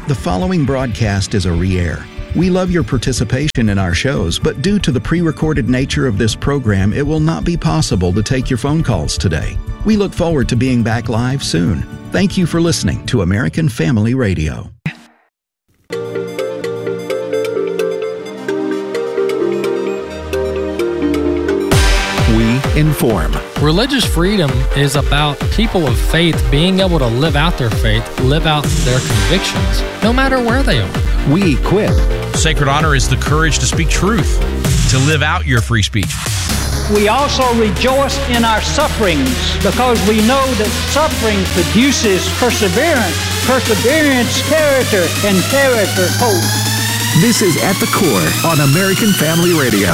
The following broadcast is a re-air. We love your participation in our shows, but due to the pre-recorded nature of this program, it will not be possible to take your phone calls today. We look forward to being back live soon. Thank you for listening to American Family Radio. We inform. Religious freedom is about people of faith being able to live out their faith, live out their convictions, no matter where they are. We equip. Sacred honor is the courage to speak truth, to live out your free speech. We also rejoice in our sufferings because we know that suffering produces perseverance, perseverance, character, and character, hope. This is At the Core on American Family Radio.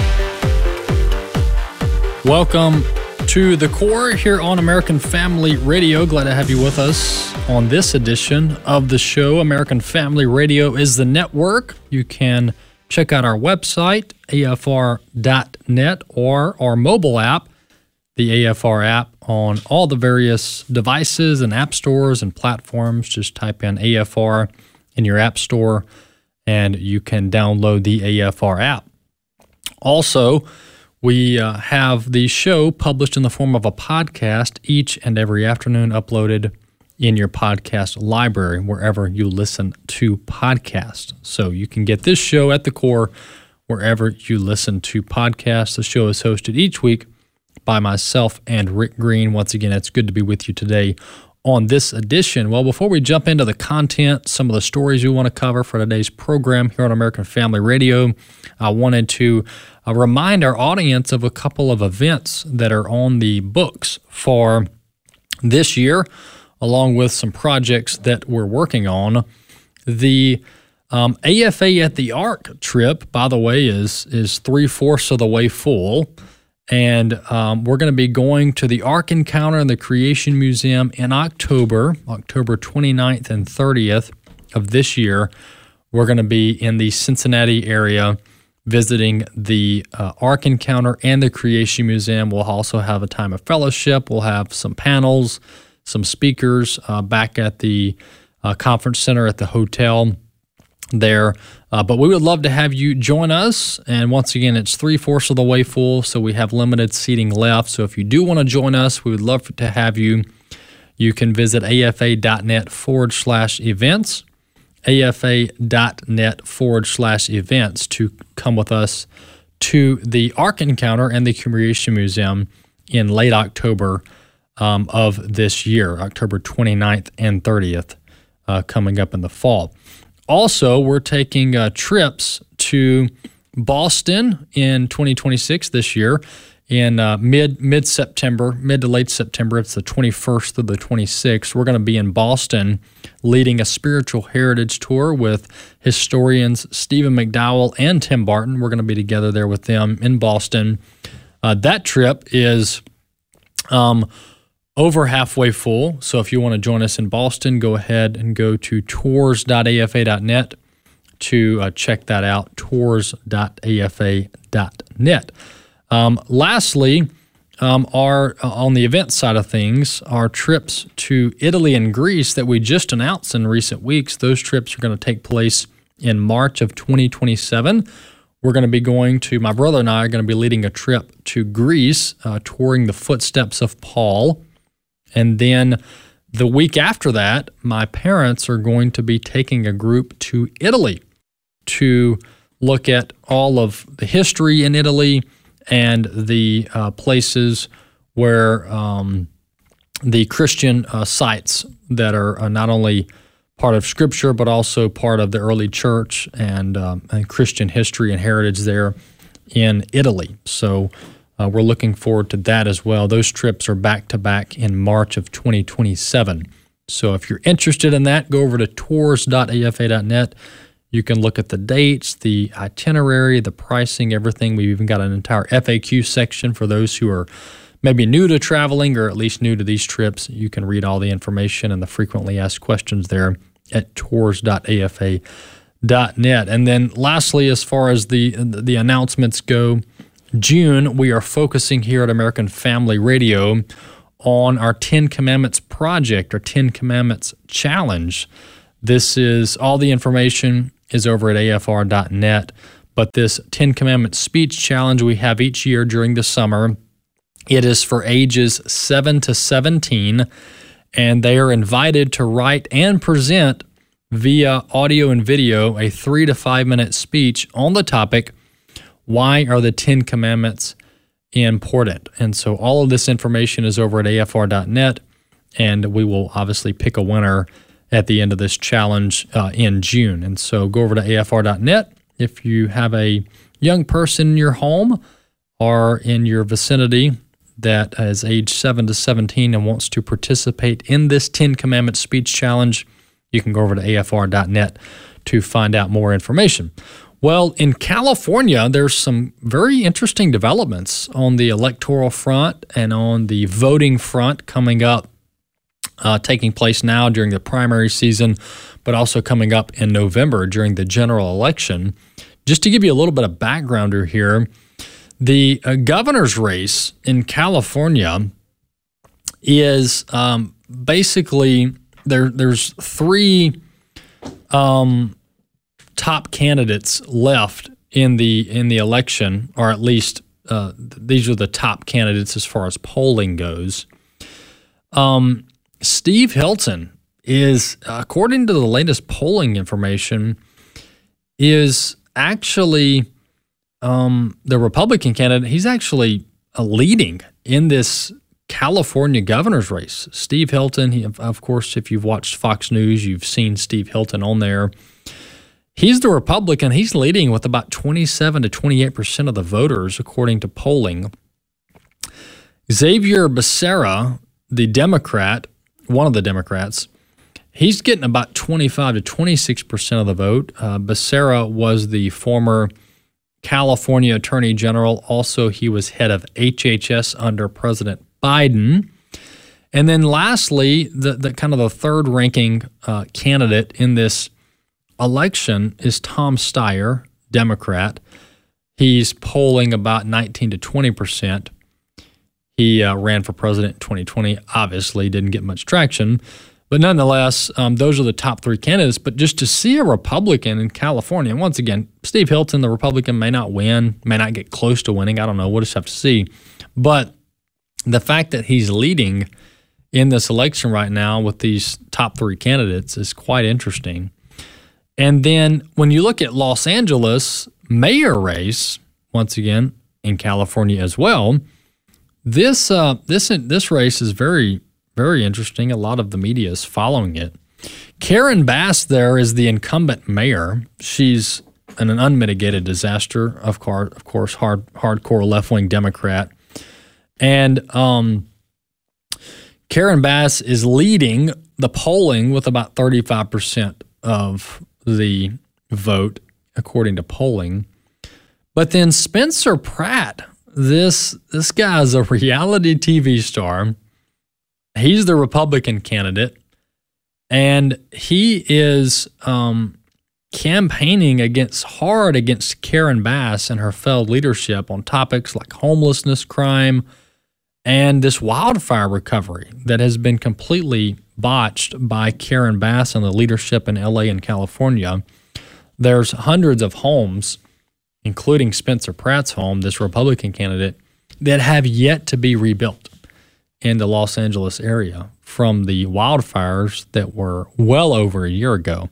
Welcome to The Core here on American Family Radio. Glad to have you with us on this edition of the show. American Family Radio is the network. You can check out our website, afr.net, or our mobile app, the AFR app, on all the various devices and app stores and platforms. Just type in AFR in your app store, and you can download the AFR app. Also, we have the show published in the form of a podcast each and every afternoon, uploaded in your podcast library, wherever you listen to podcasts. So you can get this show at the Core wherever you listen to podcasts. The show is hosted each week by myself and Rick Green. Once again, it's good to be with you today on this edition. Well, before we jump into the content, some of the stories we want to cover for today's program here on American Family Radio, I wanted to remind our audience of a couple of events that are on the books for this year, along with some projects that we're working on. The AFA at the Ark trip, by the way, is 3/4 of the way full. And we're going to be going to the Ark Encounter in the Creation Museum in October 29th and 30th of this year. We're going to be in the Cincinnati area visiting the Ark Encounter and the Creation Museum. We'll also have a time of fellowship. We'll have some panels, some speakers back at the conference center at the hotel there. But we would love to have you join us. And once again, it's 3/4 of the way full, so we have limited seating left. So if you do want to join us, we would love to have you. You can visit afa.net/events, afa.net/events to come with us to the Ark Encounter and the Creation Museum in late October of this year, October 29th and 30th, coming up in the fall. Also, we're taking trips to Boston in 2026 this year in mid-September, mid to late September. It's the 21st through the 26th. We're going to be in Boston leading a spiritual heritage tour with historians Stephen McDowell and Tim Barton. We're going to be together there with them in Boston. That trip is over halfway full, so if you want to join us in Boston, go ahead and go to tours.afa.net to check that out, tours.afa.net. Lastly, on the event side of things, our trips to Italy and Greece that we just announced in recent weeks, those trips are going to take place in March of 2027. We're going to be my brother and I are going to be leading a trip to Greece, touring the footsteps of Paul. And then the week after that, my parents are going to be taking a group to Italy to look at all of the history in Italy and the places where the Christian sites that are not only part of Scripture, but also part of the early church and Christian history and heritage there in Italy. So we're looking forward to that as well. Those trips are back-to-back in March of 2027. So if you're interested in that, go over to tours.afa.net. You can look at the dates, the itinerary, the pricing, everything. We've even got an entire FAQ section for those who are maybe new to traveling or at least new to these trips. You can read all the information and the frequently asked questions there at tours.afa.net. And then lastly, as far as the announcements go, June, we are focusing here at American Family Radio on our 10 Commandments project, our 10 Commandments challenge This is all the information is over at afr.net. But this 10 Commandments speech challenge we have each year during the summer, it is for ages 7 to 17, and they are invited to write and present via audio and video a 3 to 5 minute speech on the topic, why are the 10 Commandments important? And so all of this information is over at afr.net, and we will obviously pick a winner at the end of this challenge in June. And so go over to afr.net. If you have a young person in your home or in your vicinity that is age 7 to 17 and wants to participate in this 10 Commandments speech challenge, you can go over to afr.net to find out more information. Well, in California, there's some very interesting developments on the electoral front and on the voting front coming up, taking place now during the primary season, but also coming up in November during the general election. Just to give you a little bit of backgrounder here, the governor's race in California is basically there's three top candidates left in the election, or at least these are the top candidates as far as polling goes. Steve Hilton is, according to the latest polling information, is actually the Republican candidate. He's actually leading in this California governor's race. Steve Hilton, of course, if you've watched Fox News, you've seen Steve Hilton on there. He's the Republican. He's leading with about 27 to 28% of the voters, according to polling. Xavier Becerra, the Democrat, one of the Democrats, he's getting about 25 to 26% of the vote. Becerra was the former California Attorney General. Also, he was head of HHS under President Biden. And then lastly, the kind of the third ranking candidate in this election is Tom Steyer, Democrat. He's polling about 19 to 20%. He ran for president in 2020, obviously didn't get much traction. But nonetheless, those are the top three candidates. But just to see a Republican in California, and once again, Steve Hilton, the Republican, may not win, may not get close to winning. I don't know. We'll just have to see. But the fact that he's leading in this election right now with these top three candidates is quite interesting. And then when you look at Los Angeles mayor race, once again, in California as well, this race is very, very interesting. A lot of the media is following it. Karen Bass there is the incumbent mayor. She's an unmitigated disaster, of course, hardcore left-wing Democrat. And Karen Bass is leading the polling with about 35% of the vote, according to polling. But then Spencer Pratt, this guy is a reality TV star. He's the Republican candidate, and he is campaigning hard against Karen Bass and her failed leadership on topics like homelessness, crime, and this wildfire recovery that has been completely botched by Karen Bass and the leadership in LA and California. There's hundreds of homes, including Spencer Pratt's home, this Republican candidate, that have yet to be rebuilt in the Los Angeles area from the wildfires that were well over a year ago.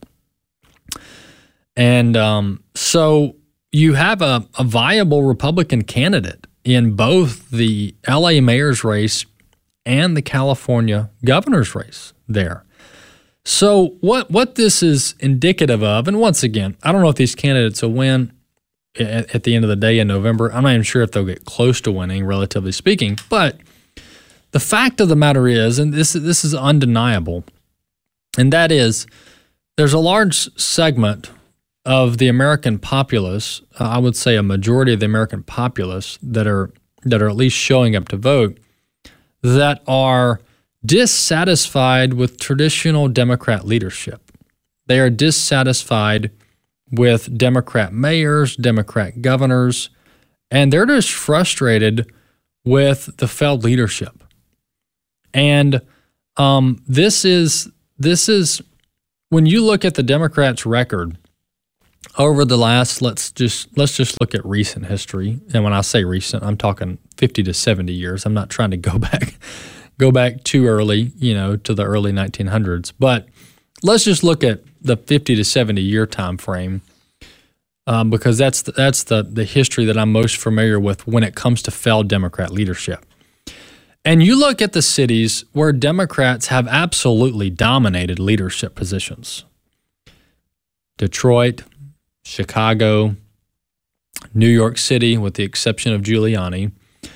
And so you have a viable Republican candidate in both the LA mayor's race and the California governor's race there. So what this is indicative of, and once again, I don't know if these candidates will win at the end of the day in November. I'm not even sure if they'll get close to winning, relatively speaking, but the fact of the matter is, and this is undeniable, and that is there's a large segment of the American populace, I would say a majority of the American populace that are at least showing up to vote, that are dissatisfied with traditional Democrat leadership. They are dissatisfied with Democrat mayors, Democrat governors, and they're just frustrated with the failed leadership. And this is when you look at the Democrats' record over the last, let's just look at recent history. And when I say recent, I'm talking 50 to 70 years. I'm not trying to go back too early, to the early 1900s. But let's just look at the 50 to 70 year time frame, because that's the history that I'm most familiar with when it comes to failed Democrat leadership. And you look at the cities where Democrats have absolutely dominated leadership positions: Detroit, Chicago, New York City, with the exception of Giuliani,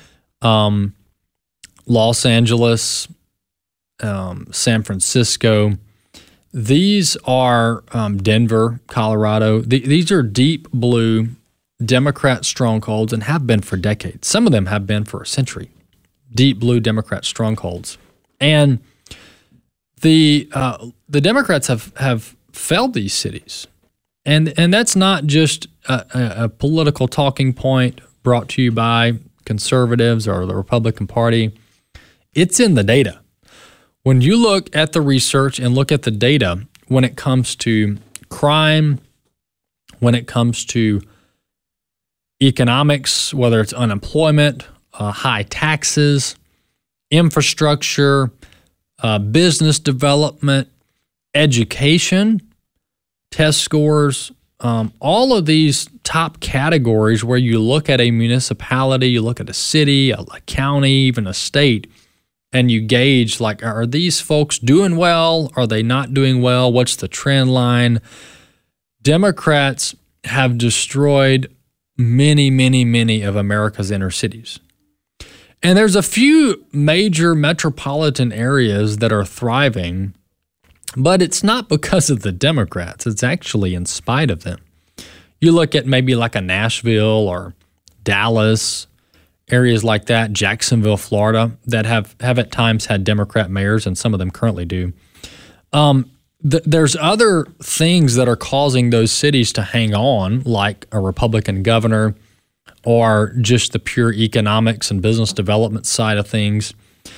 Los Angeles, San Francisco. These are Denver, Colorado. These are deep blue Democrat strongholds and have been for decades. Some of them have been for a century. Deep blue Democrat strongholds. And the Democrats have failed these cities. And that's not just a political talking point brought to you by conservatives or the Republican Party. It's in the data. When you look at the research and look at the data when it comes to crime, when it comes to economics, whether it's unemployment, high taxes, infrastructure, business development, education, test scores, all of these top categories where you look at a municipality, you look at a city, a county, even a state, and you gauge, like, are these folks doing well? Are they not doing well? What's the trend line? Democrats have destroyed many, many, many of America's inner cities. And there's a few major metropolitan areas that are thriving, but it's not because of the Democrats. It's actually in spite of them. You look at maybe like a Nashville or Dallas, areas like that, Jacksonville, Florida, that have at times had Democrat mayors, and some of them currently do. There's other things that are causing those cities to hang on, like a Republican governor or just the pure economics and business development side of things.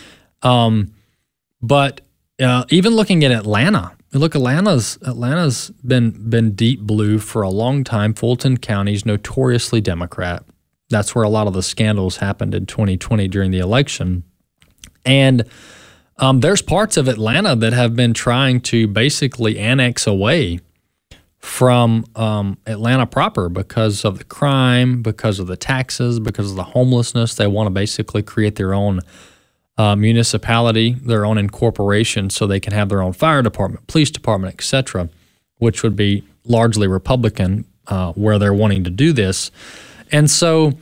But even looking at Atlanta, look, Atlanta's been deep blue for a long time. Fulton County is notoriously Democrat. That's where a lot of the scandals happened in 2020 during the election. And there's parts of Atlanta that have been trying to basically annex away from Atlanta proper because of the crime, because of the taxes, because of the homelessness. They want to basically create their own municipality, their own incorporation, so they can have their own fire department, police department, etc., which would be largely Republican, where they're wanting to do this. And so,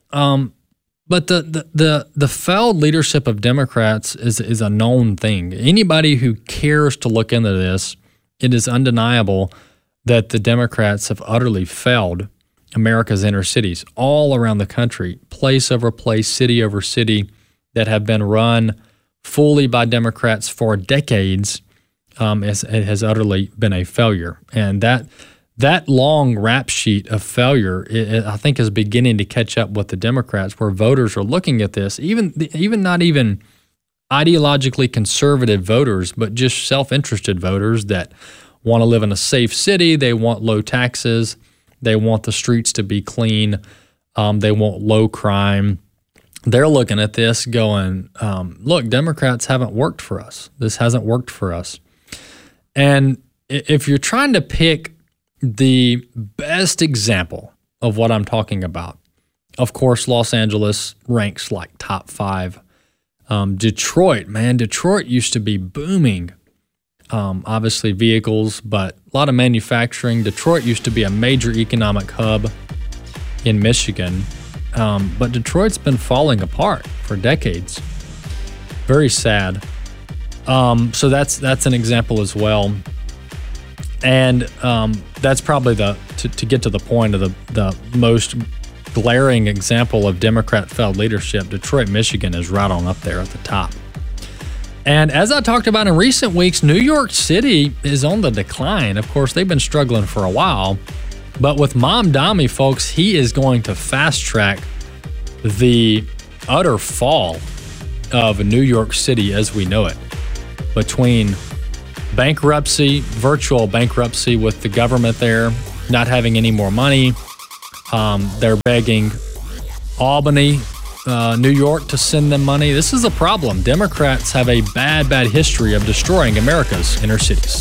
but the failed leadership of Democrats is a known thing. Anybody who cares to look into this, it is undeniable that the Democrats have utterly failed America's inner cities all around the country, place over place, city over city, that have been run fully by Democrats for decades. It has utterly been a failure. And that long rap sheet of failure, I think, is beginning to catch up with the Democrats, where voters are looking at this, even not even ideologically conservative voters, but just self-interested voters that want to live in a safe city. They want low taxes. They want the streets to be clean. They want low crime. They're looking at this going, look, Democrats haven't worked for us. This hasn't worked for us. And if you're trying to pick the best example of what I'm talking about, of course, Los Angeles ranks like top 5. Detroit used to be booming. Obviously vehicles, but a lot of manufacturing. Detroit used to be a major economic hub in Michigan, but Detroit's been falling apart for decades. Very sad. So that's an example as well. And that's probably to get to the point of the most glaring example of Democrat failed leadership. Detroit, Michigan is right on up there at the top. And as I talked about in recent weeks, New York City is on the decline. Of course, they've been struggling for a while. But with Mamdani, folks, he is going to fast track the utter fall of New York City as we know it. Between bankruptcy, virtual bankruptcy with the government there, not having any more money. They're begging Albany, New York to send them money. This is a problem. Democrats have a bad history of destroying America's inner cities.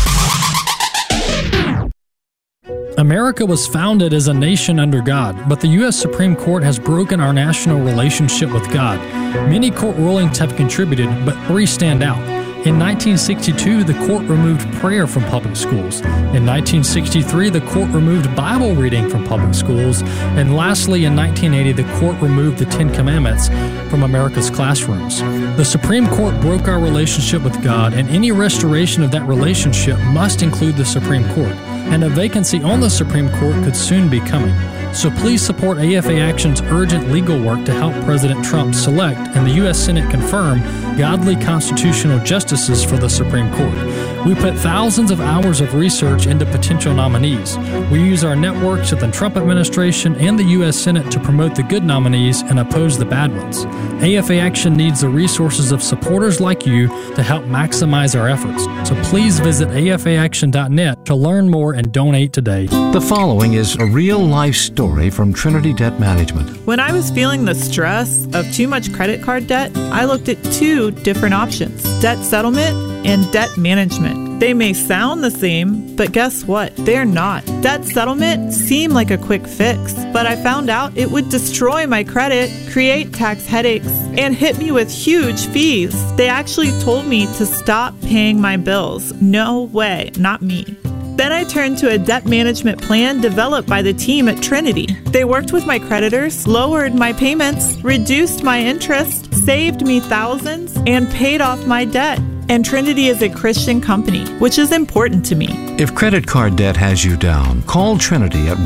America was founded as a nation under God, but the U.S. Supreme Court has broken our national relationship with God. Many court rulings have contributed, but 3 stand out. In 1962, the court removed prayer from public schools. In 1963, the court removed Bible reading from public schools. And lastly, in 1980, the court removed the Ten Commandments from America's classrooms. The Supreme Court broke our relationship with God, and any restoration of that relationship must include the Supreme Court. And a vacancy on the Supreme Court could soon be coming. So please support AFA Action's urgent legal work to help President Trump select and the U.S. Senate confirm godly constitutional justices for the Supreme Court. We put thousands of hours of research into potential nominees. We use our networks at the Trump administration and the U.S. Senate to promote the good nominees and oppose the bad ones. AFA Action needs the resources of supporters like you to help maximize our efforts. So please visit afaaction.net to learn more and donate today. The following is a real-life story from Trinity Debt Management. When I was feeling the stress of too much credit card debt, I looked at 2 different options: debt settlement and debt management. They may sound the same, but guess what? They're not. Debt settlement seemed like a quick fix, but I found out it would destroy my credit, create tax headaches, and hit me with huge fees. They actually told me to stop paying my bills. No way, not me. Then I turned to a debt management plan developed by the team at Trinity. They worked with my creditors, lowered my payments, reduced my interest, saved me thousands, and paid off my debt. And Trinity is a Christian company, which is important to me. If credit card debt has you down, call Trinity at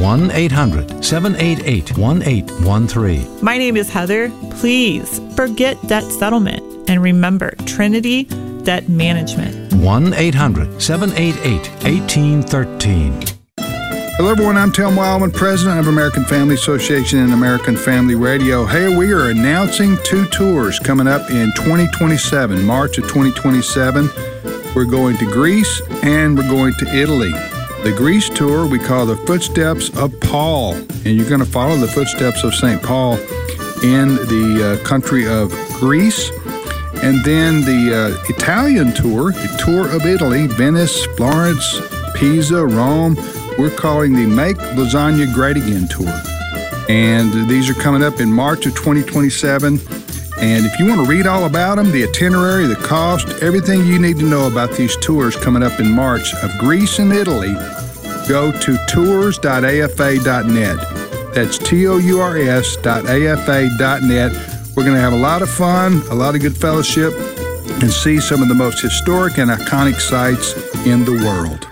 1-800-788-1813. My name is Heather. Please forget debt settlement and remember Trinity Debt Management. 1-800-788-1813. Hello, everyone. I'm Tim Wildman, president of American Family Association and American Family Radio. Hey, we are announcing 2 tours coming up in 2027, March of 2027. We're going to Greece and we're going to Italy. The Greece tour we call the Footsteps of Paul, and you're going to follow the footsteps of St. Paul in the country of Greece. And then the Italian tour, the tour of Italy, Venice, Florence, Pisa, Rome. We're calling the Make Lasagna Great Again tour. And these are coming up in March of 2027. And if you want to read all about them, the itinerary, the cost, everything you need to know about these tours coming up in March of Greece and Italy, go to tours.afa.net. That's tours.afa.net. We're going to have a lot of fun, a lot of good fellowship, and see some of the most historic and iconic sites in the world.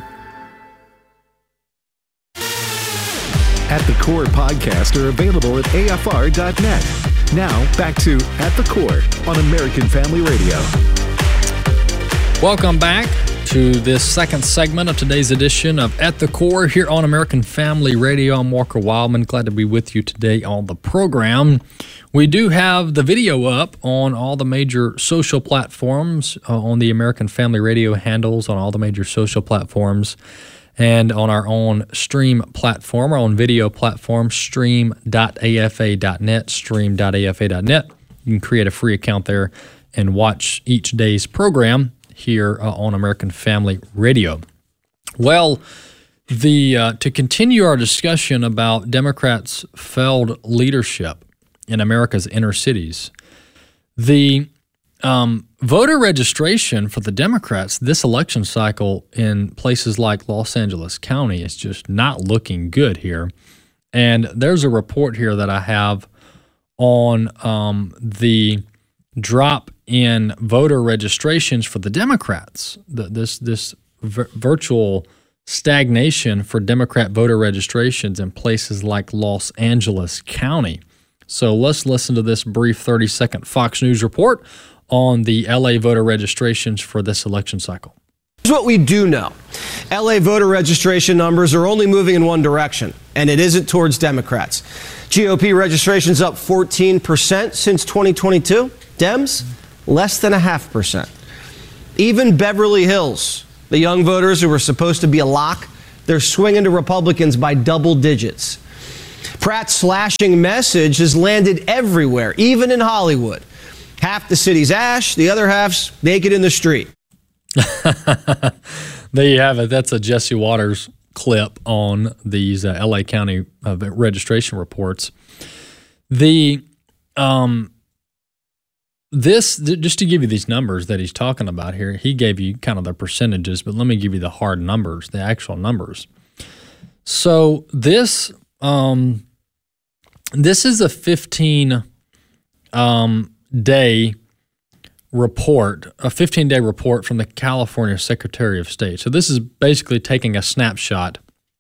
At the Core podcasts are available at afr.net. Now, back to At the Core on American Family Radio. Welcome back to this second segment of today's edition of At the Core here on American Family Radio. I'm Walker Wildman. Glad to be with you today on the program. We do have the video up on all the major social platforms, on the American Family Radio handles, on all the major social platforms, and on our own stream platform, our own video platform, stream.afa.net, stream.afa.net. You can create a free account there and watch each day's program here on American Family Radio. Well, to continue our discussion about Democrats' failed leadership in America's inner cities, the voter registration for the Democrats this election cycle in places like Los Angeles County is just not looking good here. And there's a report here that I have on the drop in voter registrations for the Democrats, this virtual stagnation for Democrat voter registrations in places like Los Angeles County. So let's listen to this brief 30-second Fox News report on the LA voter registrations for this election cycle. Here's what we do know. LA voter registration numbers are only moving in one direction, and it isn't towards Democrats. GOP registration's up 14% since 2022. Dems, less than 0.5%. Even Beverly Hills, The young voters who were supposed to be a lock, they're swinging to Republicans by double digits. Pratt's slashing message has landed everywhere, even in Hollywood. Half the city's ash, the other half's naked in the street. There you have it. That's a Jesse Waters clip on these L.A. County registration reports. Just to give you these numbers that he's talking about here, he gave you kind of the percentages, but let me give you the hard numbers, the actual numbers. So this is a 15-day report, a 15-day report from the California Secretary of State. So this is basically taking a snapshot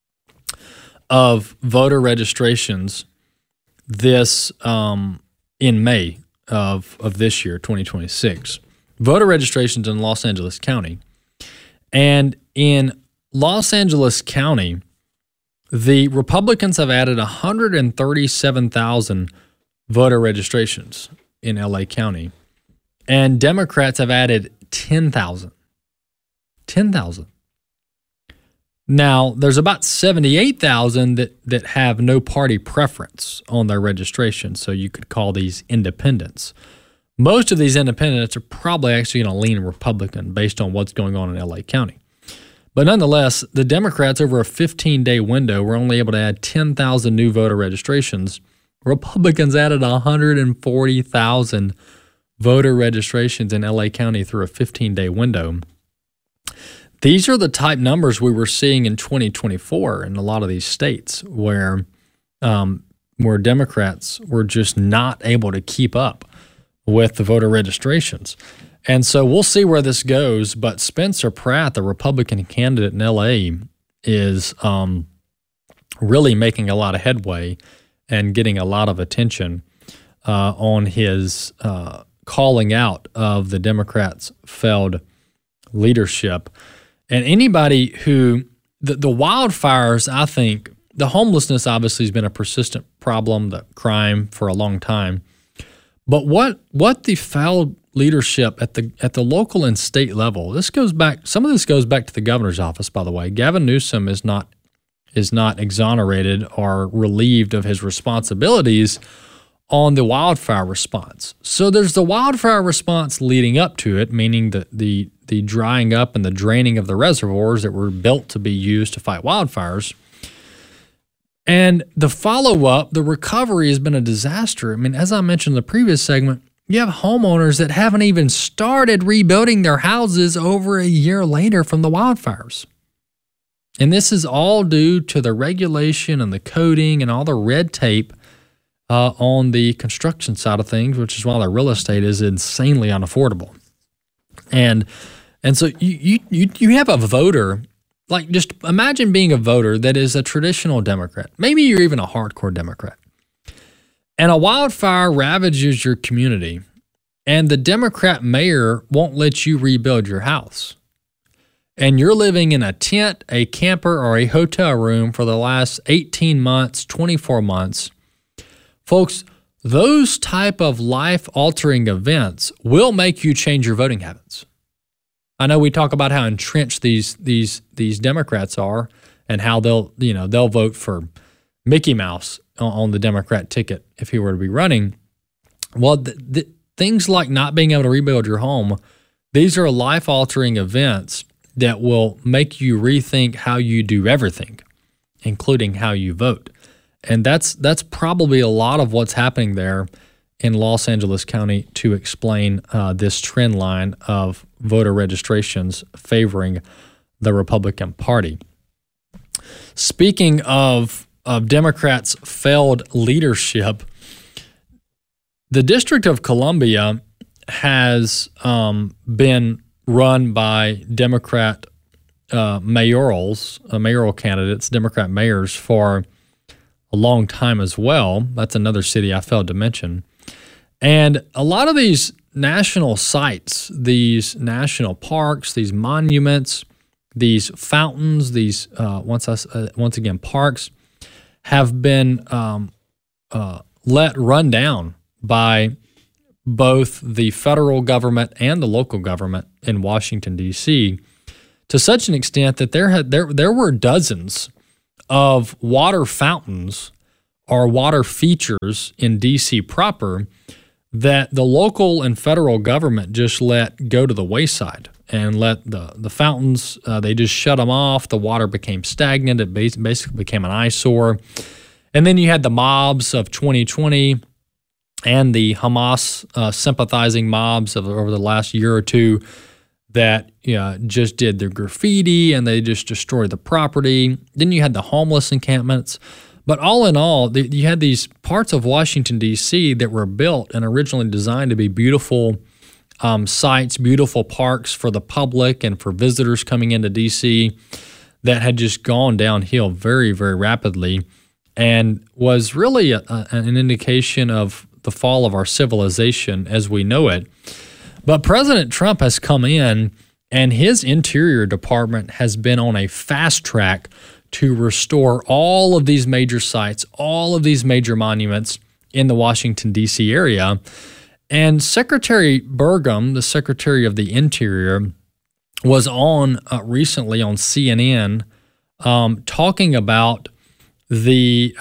of voter registrations this in May of this year, 2026. Voter registrations in Los Angeles County. And in Los Angeles County, the Republicans have added 137,000 voter registrations in LA County, and Democrats have added 10,000. 10,000. Now, there's about 78,000 that have no party preference on their registration, so you could call these independents. Most of these independents are probably actually going to lean Republican based on what's going on in LA County. But nonetheless, the Democrats, over a 15-day window, were only able to add 10,000 new voter registrations. Republicans added 140,000 voter registrations in LA County through a 15-day window. These are the type numbers we were seeing in 2024 in a lot of these states where Democrats were just not able to keep up with the voter registrations. And so we'll see where this goes, but Spencer Pratt, the Republican candidate in L.A., is really making a lot of headway and getting a lot of attention on his calling out of the Democrats' failed leadership. And anybody who, the wildfires, I think, the homelessness obviously has been a persistent problem, the crime for a long time. But what the failed leadership at the local and state level, this goes back, some of this goes back to the governor's office, by the way. Gavin Newsom is not exonerated or relieved of his responsibilities on the wildfire response. So there's the wildfire response leading up to it, meaning the drying up and the draining of the reservoirs that were built to be used to fight wildfires. And the follow-up, the recovery has been a disaster. I mean, as I mentioned in the previous segment, you have homeowners that haven't even started rebuilding their houses over a year later from the wildfires. And this is all due to the regulation and the coding and all the red tape on the construction side of things, which is why the real estate is insanely unaffordable. And so you have a voter, like just imagine being a voter that is a traditional Democrat. Maybe you're even a hardcore Democrat. And a wildfire ravages your community, and the Democrat mayor won't let you rebuild your house. And you're living in a tent, a camper, or a hotel room for the last 18 months, 24 months. Folks, those type of life-altering events will make you change your voting habits. I know we talk about how entrenched these Democrats are and how they'll vote for Mickey Mouse on the Democrat ticket if he were to be running. Well, things like not being able to rebuild your home, these are life-altering events that will make you rethink how you do everything, including how you vote. And that's probably a lot of what's happening there in Los Angeles County to explain this trend line of voter registrations favoring the Republican Party. Speaking of Democrats' failed leadership, the District of Columbia has been run by Democrat mayoral candidates, Democrat mayors for a long time as well. That's another city I failed to mention. And a lot of these national sites, these national parks, these monuments, these fountains, these once again parks, have been let run down by both the federal government and the local government in Washington, D.C. to such an extent that there were dozens of water fountains or water features in D.C. proper that the local and federal government just let go to the wayside and let the fountains, they just shut them off. The water became stagnant. It basically became an eyesore. And then you had the mobs of 2020 and the Hamas sympathizing mobs over the last year or two that just did their graffiti and they just destroyed the property. Then you had the homeless encampments. But all in all, you had these parts of Washington, D.C. that were built and originally designed to be beautiful sites, beautiful parks for the public and for visitors coming into D.C. that had just gone downhill very, very rapidly and was really an indication of the fall of our civilization as we know it. But President Trump has come in, and his Interior Department has been on a fast track to restore all of these major sites, all of these major monuments in the Washington, D.C. area. And Secretary Burgum, the Secretary of the Interior, was on recently on CNN talking about the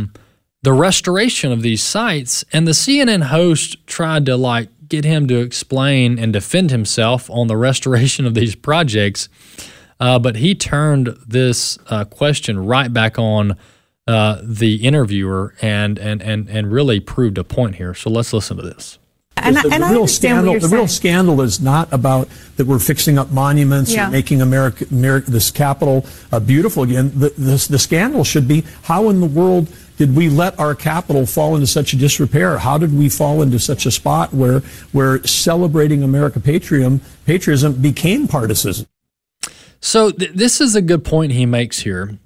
restoration of these sites. And the CNN host tried to get him to explain and defend himself on the restoration of these projects. But he turned this question right back on the interviewer and really proved a point here. So let's listen to this. The real scandal is not about that we're fixing up monuments or making America this Capitol beautiful again. The scandal should be, how in the world did we let our Capitol fall into such a disrepair? How did we fall into such a spot where celebrating American patriotism became partisan? So this is a good point he makes here,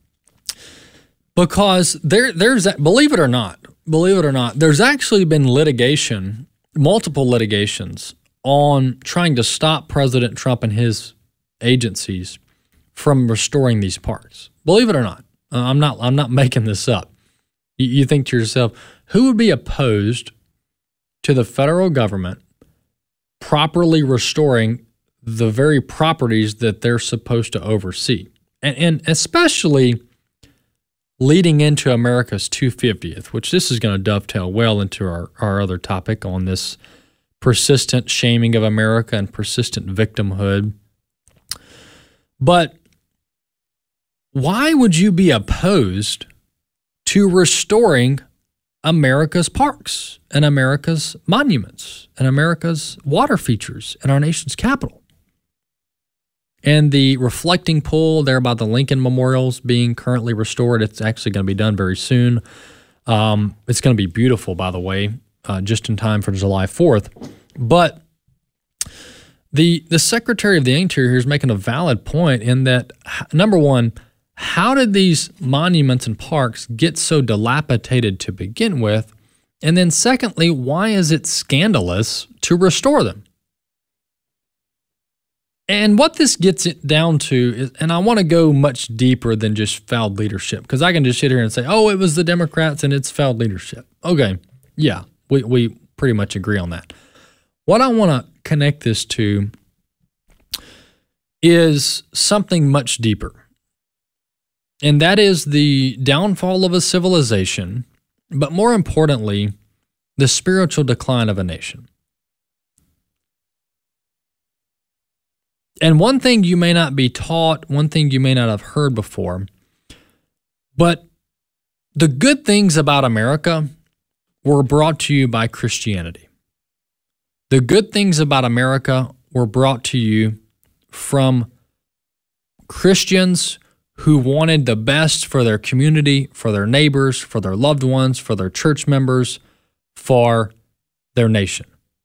because there's believe it or not, there's actually been multiple litigations on trying to stop President Trump and his agencies from restoring these parks. Believe it or not, I'm not making this up. You think to yourself, who would be opposed to the federal government properly restoring the very properties that they're supposed to oversee? And especially leading into America's 250th, which this is going to dovetail well into our other topic on this persistent shaming of America and persistent victimhood. But why would you be opposed to restoring America's parks and America's monuments and America's water features and our nation's capital? And the reflecting pool there by the Lincoln Memorials being currently restored. It's actually going to be done very soon. It's going to be beautiful, by the way, just in time for July 4th. But the Secretary of the Interior is making a valid point in that, number one, how did these monuments and parks get so dilapidated to begin with? And then secondly, why is it scandalous to restore them? And what this gets it down to is, and I want to go much deeper than just fouled leadership, because I can just sit here and say, oh, it was the Democrats and it's fouled leadership. Okay, yeah, we pretty much agree on that. What I want to connect this to is something much deeper. And that is the downfall of a civilization, but more importantly, the spiritual decline of a nation. And one thing you may not be taught, one thing you may not have heard before, but the good things about America were brought to you by Christianity. The good things about America were brought to you from Christians who wanted the best for their community, for their neighbors, for their loved ones, for their church members, for their nation.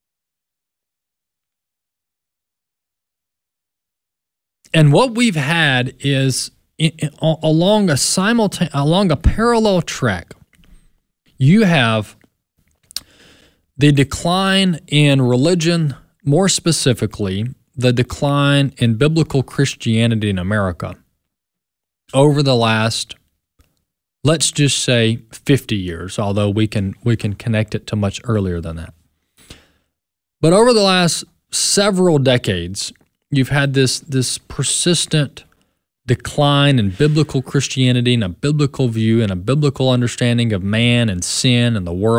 And what we've had is along a parallel track, you have the decline in religion, more specifically, the decline in biblical Christianity in America over the last, let's just say 50 years, although we can connect it to much earlier than that. But over the last several decades, you've had this persistent decline in biblical Christianity and a biblical view and a biblical understanding of man and sin and the world.